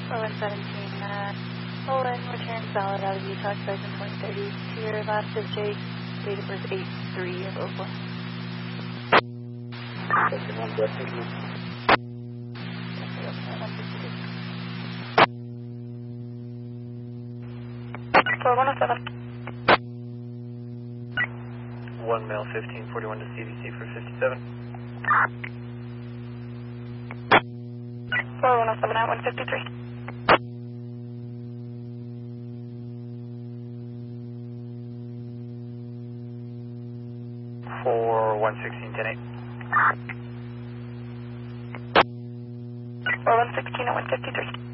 4117, Olin, return valid out of Utah, expiration 2030. To your last is J, date of birth 8-3 of Oakland. Section 1, Jeff, thank you. 4107. 1 male 1541 to CDC for 57. 4107 at 153. 4116, 10-8. 4116 at 153.